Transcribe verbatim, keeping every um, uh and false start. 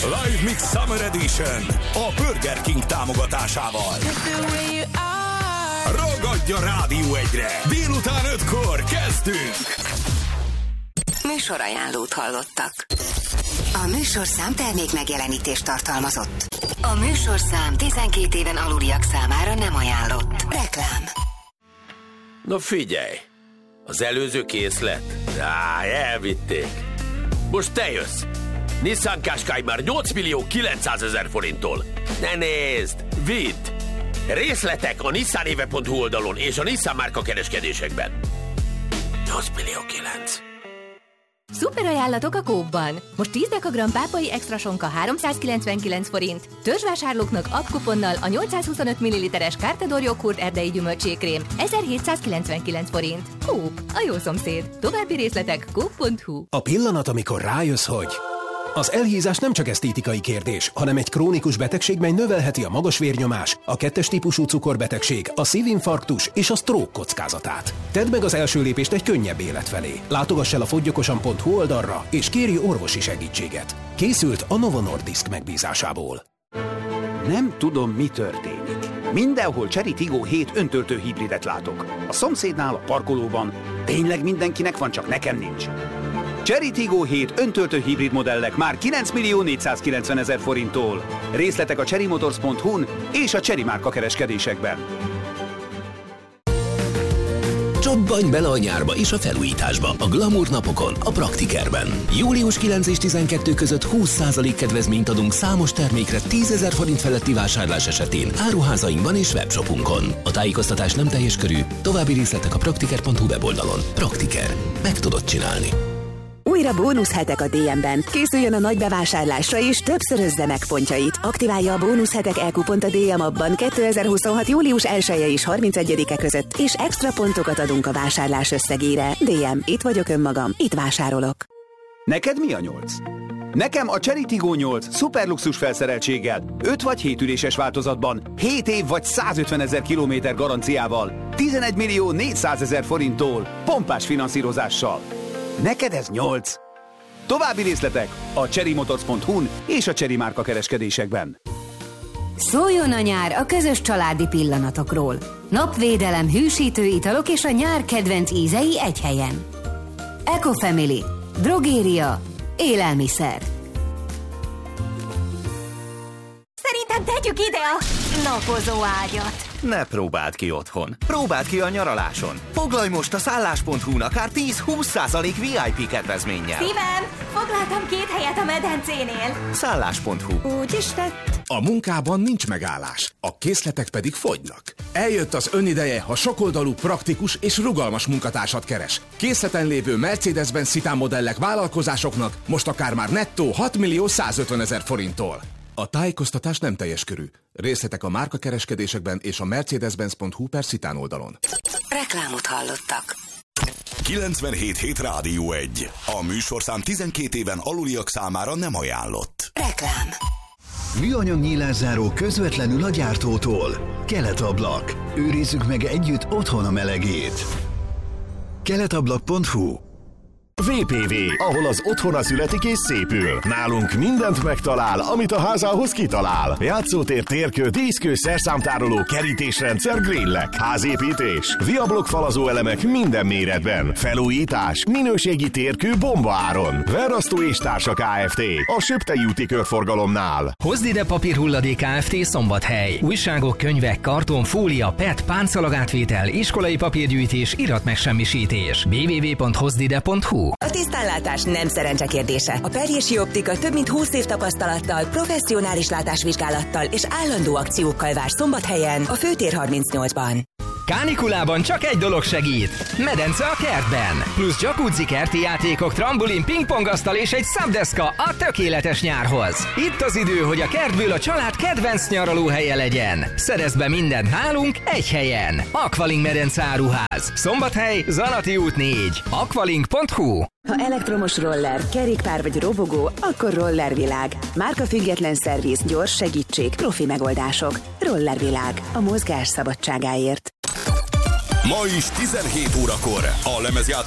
Live Mix Summer Edition a Burger King támogatásával. Ragadj a Rádió egyre! Délután ötkor kezdünk! Műsorajánlót hallottak. A műsorszám termék megjelenítést tartalmazott. A műsorszám tizenkét éven aluliak számára nem ajánlott. Reklám. Na figyelj! Az előző készlet? Á, elvitték. Most te jössz! Nissan Qashqai már nyolc millió kilencszázezer forinttól. Ne nézd! Vidd! Részletek a nissanéve pont hu oldalon és a Nissan márka kereskedésekben. nyolc millió kilenc. Szuper ajánlatok a Coop-ban. Most tíz dekagramm pápai extra sonka háromszázkilencvenkilenc forint. Törzsvásárlóknak app-kuponnal a nyolcszázhuszonöt milliliteres Cartedor joghurt erdei gyümölcsékrém ezerhétszázkilencvenkilenc forint. Coop, a jó szomszéd. További részletek coop pont hu. A pillanat, amikor rájössz, hogy az elhízás nem csak esztétikai kérdés, hanem egy krónikus betegség, mely növelheti a magas vérnyomás, a kettes típusú cukorbetegség, a szívinfarktus és a stroke kockázatát. Tedd meg az első lépést egy könnyebb élet felé. Látogass el a fogyjokosan pont hu oldalra, és kérj orvosi segítséget. Készült a Novo Nordisk megbízásából. Nem tudom, mi történik. Mindenhol Chery Tiggo hét öntöltő hibridet látok. A szomszédnál, a parkolóban. Tényleg mindenkinek van, csak nekem nincs. Chery Tiggo hét öntöltő hibrid modellek már kilenc millió négyszázkilencvenezer forinttól. Részletek a chery motors pont hu-n és a Chery márka kereskedésekben. Csabbanj bele a nyárba és a felújításba a Glamour napokon, a Praktikerben. július kilencedike és tizenkettő között húsz százalék kedvezményt adunk számos termékre tízezer forint feletti vásárlás esetén áruházainkban és webshopunkon. A tájékoztatás nem teljes körű, további részletek a praktiker pont hu weboldalon. Praktiker. Meg tudod csinálni. Újra bónuszhetek a dé em-ben. Készüljön a nagy bevásárlásra és többszörözze meg pontjait. Aktiválja a bónuszhetek e-kupont a dé em appban kétezer-huszonhat július elsejei és harmincegyedike között, és extra pontokat adunk a vásárlás összegére. dé em, itt vagyok önmagam, itt vásárolok. Neked mi a nyolc? Nekem a Chery Tiggo nyolc szuperluxus felszereltséggel, öt vagy hét üléses változatban, hét év vagy százötvenezer kilométer garanciával, tizenegy millió négyszázezer forinttól, pompás finanszírozással. Neked ez nyolc. További részletek a chery motors pont hu-n és a Chery márka kereskedésekben. Szóljon a nyár a közös családi pillanatokról. Napvédelem, hűsítő italok és a nyár kedvenc ízei egy helyen. Ecofamily. Drogéria. Élelmiszer. Szerintem tegyük ide a napozó ágyat. Ne próbáld ki otthon. Próbáld ki a nyaraláson. Foglalj most a szállás pont hu-n akár tíz-húsz százalék vé i pé kedvezménnyel. Szívem, foglaltam két helyet a medencénél. szállás pont hu. Úgy is tett. A munkában nincs megállás, a készletek pedig fogynak. Eljött az önideje, ha sokoldalú, praktikus és rugalmas munkatársat keres. Készleten lévő Mercedes-Benz Citan modellek vállalkozásoknak most akár már nettó hat millió százötvenezer forinttól. A tájékoztatás nem teljes körű. Részletek a márkakereskedésekben és a mercedes-benz pont hu per Citan oldalon. Reklámot hallottak. kilencvenhét hét Rádió egy. A műsorszám tizenkét éven aluliak számára nem ajánlott. Reklám. Műanyag nyílászáró közvetlenül a gyártótól. Keletablak. Őrizzük meg együtt otthon a melegét. keletablak pont hu. vé pé vé, ahol az otthona születik és szépül. Nálunk mindent megtalál, amit a házához kitalál. Játszótér, térkő, díszkő, szerszámtároló, kerítésrendszer, grillek, házépítés, Viablok falazó elemek minden méretben. Felújítás, minőségi térkő bombaáron. Verrasztó és Társa Kft. A Söptei úti körforgalomnál. Hozd ide papírhulladék Kft. Szombathely. Újságok, könyvek, karton, fólia, pet, páncélagátvétel, iskolai papírgyűjtés, iratmegsemmisítés. double-u double-u double-u pont hozd ide pont hu. A tisztánlátás nem szerencse kérdése. A Perjési Optika több mint húsz év tapasztalattal, professzionális látásvizsgálattal és állandó akciókkal vár Szombathelyen, a Főtér harmincnyolcban. Kánikulában csak egy dolog segít. Medence a kertben. Plusz jacuzzi, kerti játékok, trambulin, pingpongasztal és egy szabdeszka a tökéletes nyárhoz. Itt az idő, hogy a kertből a család kedvenc nyaralóhelye legyen. Szerezd be mindent nálunk egy helyen. Aqualink medence áruház. Szombathely, Zanati út négy. aqualink pont hu. Ha elektromos roller, kerékpár vagy robogó, akkor Rollervilág. Márkafüggetlen szerviz, gyors segítség, profi megoldások. Rollervilág. A mozgás szabadságáért. Ma is tizenhét órakor a lemezjátszó